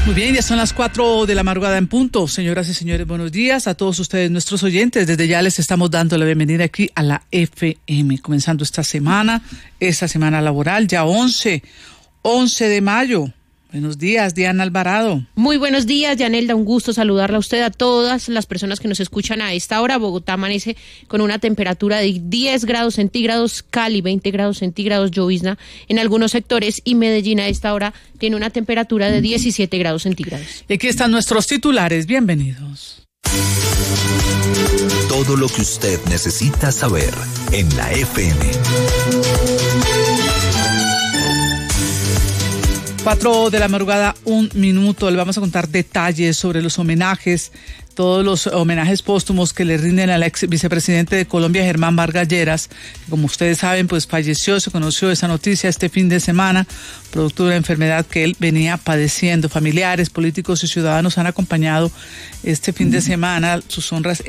Muy bien, ya son las 4 de la madrugada en punto. Señoras y señores, buenos días a todos ustedes, nuestros oyentes. Desde ya les estamos dando la bienvenida aquí a la FM, comenzando esta semana laboral, ya 11 de mayo. Buenos días, Diana Alvarado. Muy buenos días, Yanelda, un gusto saludarla a usted, a todas las personas que nos escuchan a esta hora. Bogotá amanece con una temperatura de 10 grados centígrados, Cali 20 grados centígrados, llovizna en algunos sectores, y Medellín a esta hora tiene una temperatura de 17 grados centígrados. Y aquí están nuestros titulares, bienvenidos. Todo lo que usted necesita saber en la FM. 4 de la madrugada, 1 minuto. Le vamos a contar detalles sobre los homenajes, todos los homenajes póstumos que le rinden al ex vicepresidente de Colombia, Germán Vargas Lleras. Como ustedes saben, pues falleció, se conoció esa noticia este fin de semana, producto de una enfermedad que él venía padeciendo. Familiares, políticos y ciudadanos han acompañado este fin de semana sus honras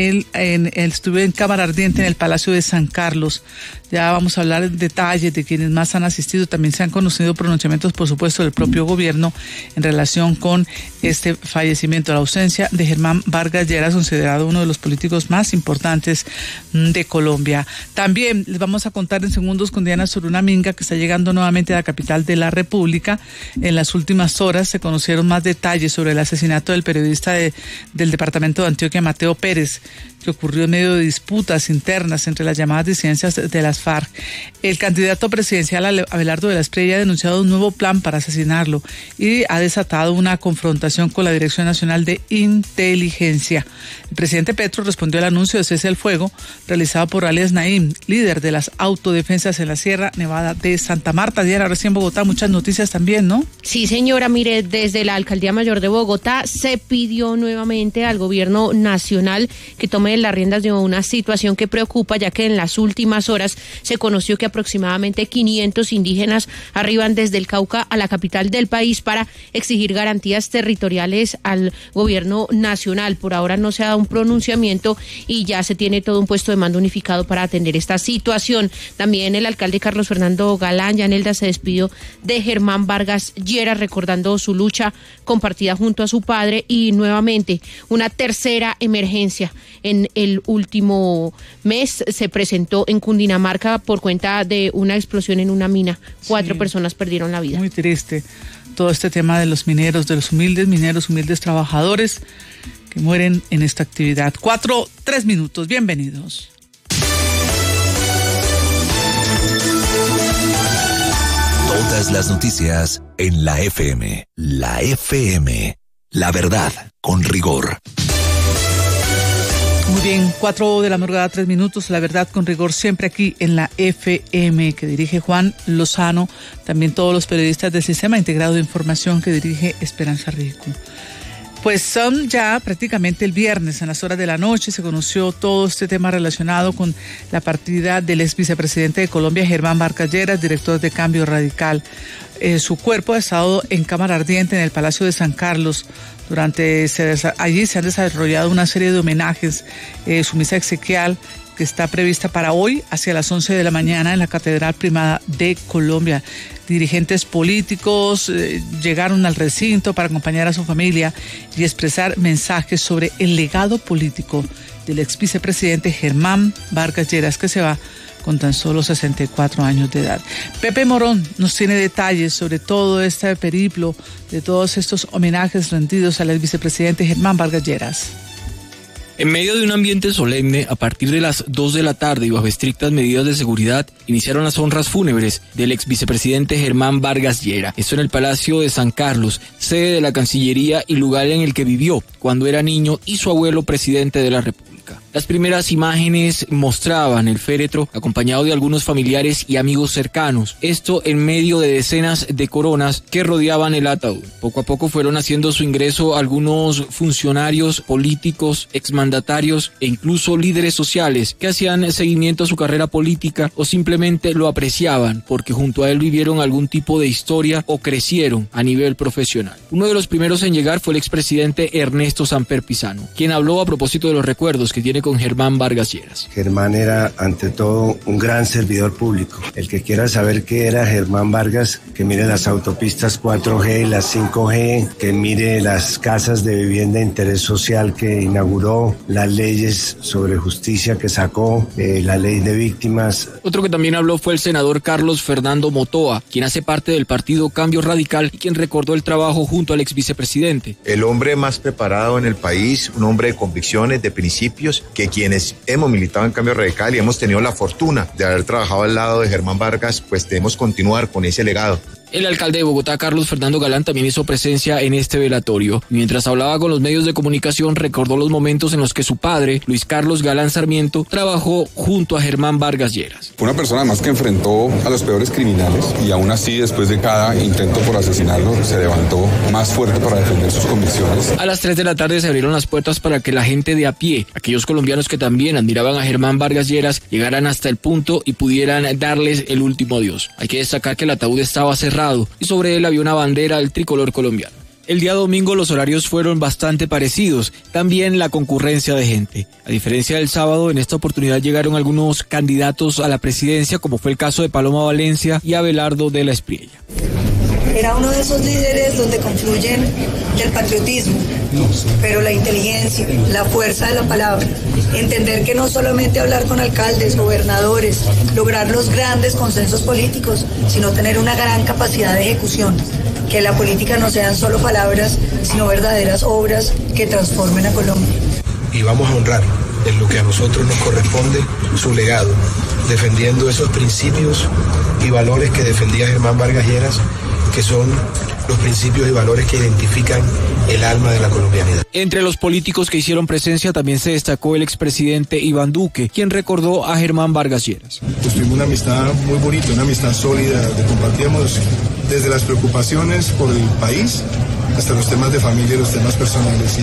estuve en Cámara Ardiente en el Palacio de San Carlos. Ya vamos a hablar en detalles de quienes más han asistido. También se han conocido pronunciamientos, por supuesto, del propio gobierno en relación con este fallecimiento, la ausencia de Germán Vargas Lleras, considerado uno de los políticos más importantes de Colombia. También les vamos a contar en segundos con Diana sobre una minga que está llegando nuevamente a la capital de la República. En las últimas horas se conocieron más detalles sobre el asesinato del periodista del departamento de Antioquia, Mateo Pérez, que ocurrió en medio de disputas internas entre las llamadas disidencias de las FARC. El candidato presidencial Abelardo de la Espriella ha denunciado un nuevo plan para asesinarlo y ha desatado una confrontación con la Dirección Nacional de Inteligencia. El presidente Petro respondió al anuncio de cese al fuego realizado por alias Naim, líder de las autodefensas en la Sierra Nevada de Santa Marta. Diana, recién en Bogotá, muchas noticias también, ¿no? Sí, señora, mire, desde la Alcaldía Mayor de Bogotá se pidió nuevamente al gobierno nacional que tome las riendas de una situación que preocupa, ya que en las últimas horas se conoció que aproximadamente 500 indígenas arriban desde el Cauca a la capital del país para exigir garantías territoriales al gobierno nacional. Por ahora no se ha dado un pronunciamiento y ya se tiene todo un puesto de mando unificado para atender esta situación. También el alcalde Carlos Fernando Galán, Yanelda, se despidió de Germán Vargas Lleras, recordando su lucha compartida junto a su padre, y nuevamente una tercera emergencia en el último mes se presentó en Cundinamarca por cuenta de una explosión en una mina. 4 personas perdieron la vida. Muy triste todo este tema de los mineros, de los humildes trabajadores que mueren en esta actividad. 3 minutos, bienvenidos. Todas las noticias en la FM. La FM. La verdad con rigor. Muy bien, 4 de la madrugada, 3 minutos, la verdad con rigor, siempre aquí en la FM, que dirige Juan Lozano, también todos los periodistas del Sistema Integrado de Información que dirige Esperanza Rico. Pues son ya prácticamente el viernes, en las horas de la noche, se conoció todo este tema relacionado con la partida del ex vicepresidente de Colombia, Germán Vargas Lleras, director de Cambio Radical. Su cuerpo ha estado en Cámara Ardiente en el Palacio de San Carlos. Allí se han desarrollado una serie de homenajes, su misa exequial que está prevista para hoy hacia las 11 de la mañana en la Catedral Primada de Colombia. Dirigentes políticos llegaron al recinto para acompañar a su familia y expresar mensajes sobre el legado político del ex vicepresidente Germán Vargas Lleras, que se va con tan solo 64 años de edad. Pepe Morón nos tiene detalles sobre todo este periplo de todos estos homenajes rendidos al ex vicepresidente Germán Vargas Lleras. En medio de un ambiente solemne, a partir de las 2 de la tarde y bajo estrictas medidas de seguridad, iniciaron las honras fúnebres del ex vicepresidente Germán Vargas Lleras. Esto en el Palacio de San Carlos, sede de la Cancillería y lugar en el que vivió cuando era niño y su abuelo presidente de la República. Las primeras imágenes mostraban el féretro acompañado de algunos familiares y amigos cercanos. Esto en medio de decenas de coronas que rodeaban el ataúd. Poco a poco fueron haciendo su ingreso algunos funcionarios políticos, exmandatarios e incluso líderes sociales que hacían seguimiento a su carrera política o simplemente lo apreciaban porque junto a él vivieron algún tipo de historia o crecieron a nivel profesional. Uno de los primeros en llegar fue el expresidente Ernesto Samper Pizano, quien habló a propósito de los recuerdos que tiene tiene con Germán Vargas Lleras. Germán era ante todo un gran servidor público. El que quiera saber qué era Germán Vargas, que mire las autopistas 4G y las 5G, que mire las casas de vivienda de interés social que inauguró, las leyes sobre justicia que sacó, la ley de víctimas. Otro que también habló fue el senador Carlos Fernando Motoa, quien hace parte del partido Cambio Radical y quien recordó el trabajo junto al ex vicepresidente. El hombre más preparado en el país, un hombre de convicciones, de principios, que quienes hemos militado en Cambio Radical y hemos tenido la fortuna de haber trabajado al lado de Germán Vargas, pues debemos continuar con ese legado. El alcalde de Bogotá, Carlos Fernando Galán, también hizo presencia en este velatorio. Mientras hablaba con los medios de comunicación, recordó los momentos en los que su padre, Luis Carlos Galán Sarmiento, trabajó junto a Germán Vargas Lleras. Fue una persona más que enfrentó a los peores criminales y aún así, después de cada intento por asesinarlo, se levantó más fuerte para defender sus convicciones. A las 3 de la tarde se abrieron las puertas para que la gente de a pie, aquellos colombianos que también admiraban a Germán Vargas Lleras, llegaran hasta el punto y pudieran darles el último adiós. Hay que destacar que el ataúd estaba cerrado y sobre él había una bandera del tricolor colombiano. El día domingo los horarios fueron bastante parecidos, también la concurrencia de gente. A diferencia del sábado, en esta oportunidad llegaron algunos candidatos a la presidencia, como fue el caso de Paloma Valencia y Abelardo de la Espriella. Era uno de esos líderes donde confluyen el patriotismo, pero la inteligencia, la fuerza de la palabra, entender que no solamente hablar con alcaldes, gobernadores, lograr los grandes consensos políticos, sino tener una gran capacidad de ejecución, que la política no sean solo palabras, sino verdaderas obras que transformen a Colombia. Y vamos a honrar en lo que a nosotros nos corresponde su legado, defendiendo esos principios y valores que defendía Germán Vargas Lleras, que son los principios y valores que identifican el alma de la colombianidad. Entre los políticos que hicieron presencia también se destacó el expresidente Iván Duque, quien recordó a Germán Vargas Lleras. Tuvimos una amistad muy bonita, una amistad sólida, que compartíamos desde las preocupaciones por el país hasta los temas de familia y los temas personales.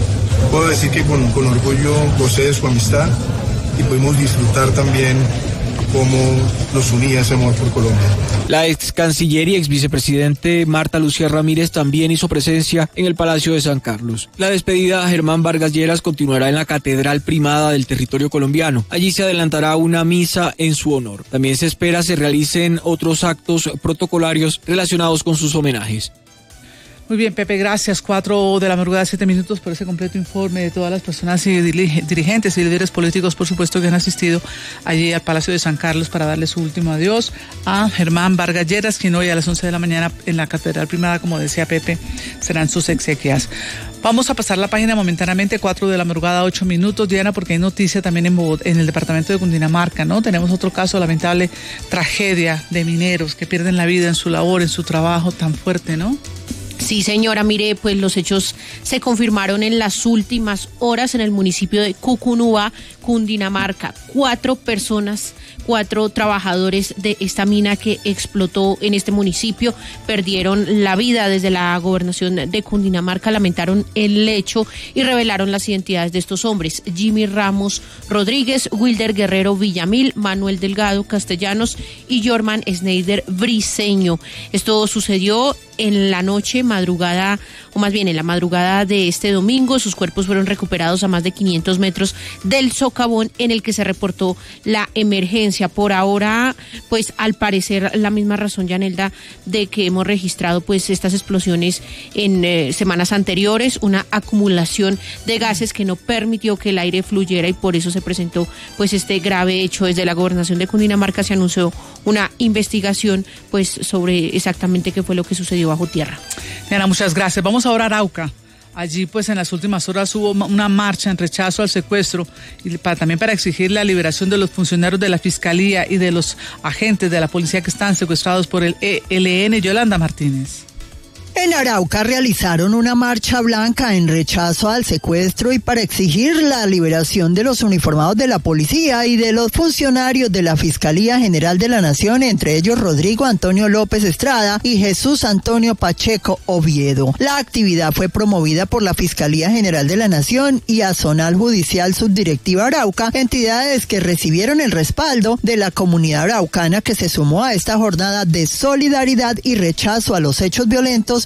Y puedo decir que con orgullo gocé de su amistad y pudimos disfrutar también cómo nos unía ese amor por Colombia. La ex canciller y ex vicepresidente Marta Lucía Ramírez también hizo presencia en el Palacio de San Carlos. La despedida a Germán Vargas Lleras continuará en la Catedral Primada del territorio colombiano. Allí se adelantará una misa en su honor. También se espera se realicen otros actos protocolarios relacionados con sus homenajes. Muy bien, Pepe, gracias. 4 de la madrugada, 7 minutos por ese completo informe de todas las personas y dirigentes y líderes políticos, por supuesto, que han asistido allí al Palacio de San Carlos para darle su último adiós a Germán Vargas Lleras, quien hoy a las 11 de la mañana en la Catedral Primada, como decía Pepe, serán sus exequias. Vamos a pasar la página momentáneamente, 4 de la madrugada, 8 minutos, Diana, porque hay noticia también en el departamento de Cundinamarca, ¿no? Tenemos otro caso, lamentable tragedia de mineros que pierden la vida en su labor, en su trabajo tan fuerte, ¿no? Sí, señora, mire, pues los hechos se confirmaron en las últimas horas en el municipio de Cucunúa, Cundinamarca. 4 personas, 4 trabajadores de esta mina que explotó en este municipio perdieron la vida. Desde la gobernación de Cundinamarca lamentaron el hecho y revelaron las identidades de estos hombres: Jimmy Ramos Rodríguez, Wilder Guerrero Villamil, Manuel Delgado Castellanos y Jorman Schneider Briceño. Esto sucedió en la noche, madrugada, o más bien en la madrugada de este domingo. Sus cuerpos fueron recuperados a más de 500 metros del socavón en el que se reportó la emergencia. Por ahora, pues al parecer la misma razón, Yanelda, de que hemos registrado pues estas explosiones en semanas anteriores, una acumulación de gases que no permitió que el aire fluyera y por eso se presentó pues este grave hecho. Desde la gobernación de Cundinamarca se anunció una investigación pues sobre exactamente qué fue lo que sucedió bajo tierra. Diana, muchas gracias. Vamos ahora a Arauca. Allí, pues, en las últimas horas hubo una marcha en rechazo al secuestro y también para exigir la liberación de los funcionarios de la Fiscalía y de los agentes de la policía que están secuestrados por el ELN. Yolanda Martínez. En Arauca realizaron una marcha blanca en rechazo al secuestro y para exigir la liberación de los uniformados de la policía y de los funcionarios de la Fiscalía General de la Nación, entre ellos Rodrigo Antonio López Estrada y Jesús Antonio Pacheco Oviedo. La actividad fue promovida por la Fiscalía General de la Nación y Azonal Judicial Subdirectiva Arauca, entidades que recibieron el respaldo de la comunidad araucana que se sumó a esta jornada de solidaridad y rechazo a los hechos violentos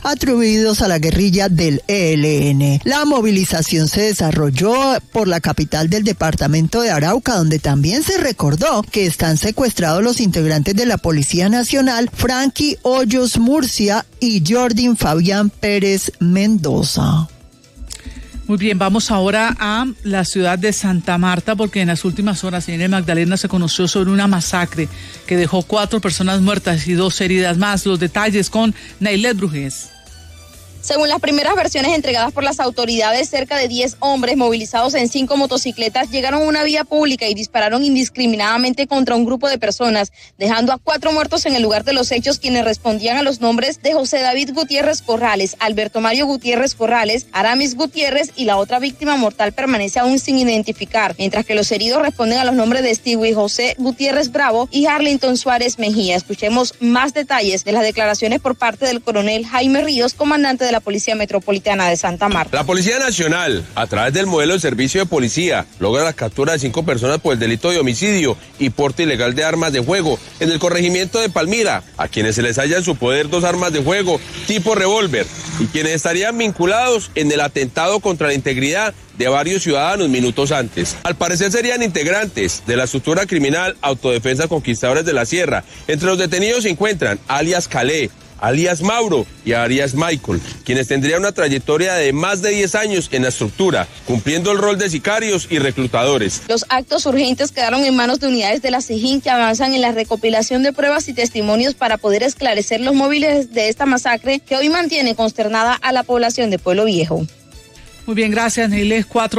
atribuidos a la guerrilla del ELN. La movilización se desarrolló por la capital del departamento de Arauca, donde también se recordó que están secuestrados los integrantes de la Policía Nacional, Frankie Hoyos Murcia y Jordin Fabián Pérez Mendoza. Muy bien, vamos ahora a la ciudad de Santa Marta, porque en las últimas horas en Magdalena se conoció sobre una masacre que dejó 4 personas muertas y 2 heridas más. Los detalles con Nailet Brujés. Según las primeras versiones entregadas por las autoridades, cerca de 10 hombres movilizados en 5 motocicletas llegaron a una vía pública y dispararon indiscriminadamente contra un grupo de personas, dejando a 4 muertos en el lugar de los hechos, quienes respondían a los nombres de José David Gutiérrez Corrales, Alberto Mario Gutiérrez Corrales, Aramis Gutiérrez, y la otra víctima mortal permanece aún sin identificar, mientras que los heridos responden a los nombres de Stewie José Gutiérrez Bravo y Harlington Suárez Mejía. Escuchemos más detalles de las declaraciones por parte del coronel Jaime Ríos, comandante de la Policía Metropolitana de Santa Marta. La Policía Nacional, a través del modelo de servicio de policía, logra la captura de 5 personas por el delito de homicidio y porte ilegal de armas de fuego en el corregimiento de Palmira, a quienes se les halla en su poder 2 armas de fuego tipo revólver y quienes estarían vinculados en el atentado contra la integridad de varios ciudadanos minutos antes. Al parecer serían integrantes de la estructura criminal Autodefensa Conquistadores de la Sierra. Entre los detenidos se encuentran alias Calé, alias Mauro y alias Michael, quienes tendrían una trayectoria de más de 10 años en la estructura, cumpliendo el rol de sicarios y reclutadores. Los actos urgentes quedaron en manos de unidades de la SIJIN que avanzan en la recopilación de pruebas y testimonios para poder esclarecer los móviles de esta masacre que hoy mantiene consternada a la población de Pueblo Viejo. Muy bien, gracias, Neiles. 4